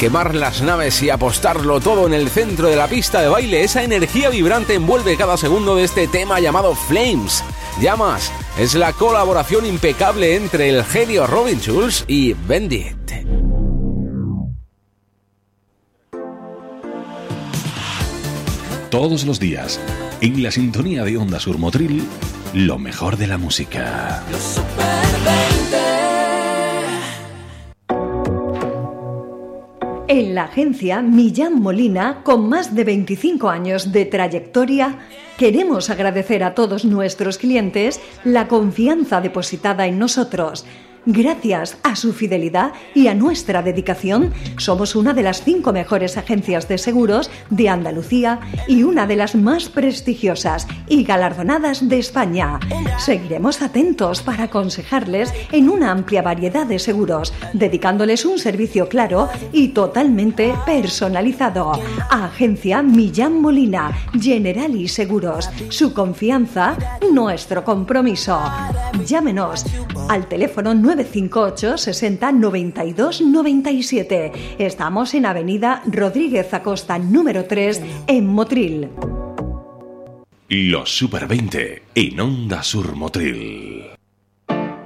quemar las naves y apostarlo todo en el centro de la pista de baile. Esa energía vibrante envuelve cada segundo de este tema llamado Flames. Llamas es la colaboración impecable entre el genio Robin Schulz y Bendit. Todos los días, en la sintonía de Onda Sur Motril, lo mejor de la música. Los Super 20. En la agencia Millán Molina, con más de 25 años de trayectoria, queremos agradecer a todos nuestros clientes la confianza depositada en nosotros. Gracias a su fidelidad y a nuestra dedicación, somos una de las 5 mejores agencias de seguros de Andalucía y una de las más prestigiosas y galardonadas de España. Seguiremos atentos para aconsejarles en una amplia variedad de seguros, dedicándoles un servicio claro y totalmente personalizado. Agencia Millán Molina, Generali Seguros. Su confianza, nuestro compromiso. Llámenos al teléfono 958 60 92 97. Estamos en Avenida Rodríguez Acosta, número 3, en Motril. Los Super 20 en Onda Sur Motril.